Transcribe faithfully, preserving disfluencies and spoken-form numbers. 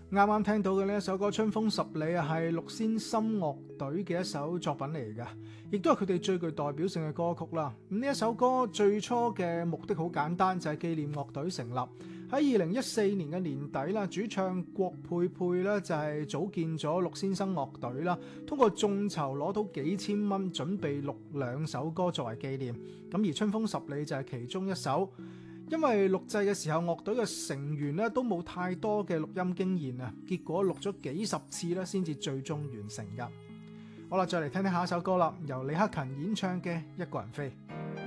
啱啱聽到嘅呢一首歌《春風十里》啊，係六仙心樂隊嘅一首作品嚟㗎，亦都係佢哋最具代表性嘅歌曲啦。咁呢一首歌最初嘅目的好簡單，就係紀念樂隊成立。喺二零一四年嘅年底啦，主唱郭佩佩咧就係組建咗六先生樂隊啦，通過眾籌攞到幾千蚊，準備錄兩首歌作為紀念。咁而《春風十里》就係其中一首。因為錄製嘅時候，樂隊嘅成員咧都冇太多嘅錄音經驗啊，結果錄咗幾十次咧，先至最終完成噶。好啦，再嚟聽聽下一首歌啦，由李克勤演唱嘅《一個人飛》。